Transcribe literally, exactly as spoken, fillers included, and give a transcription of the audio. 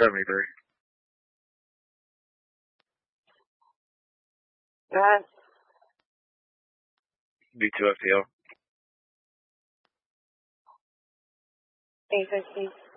seventy-three. What? B two F T L. eight fifty.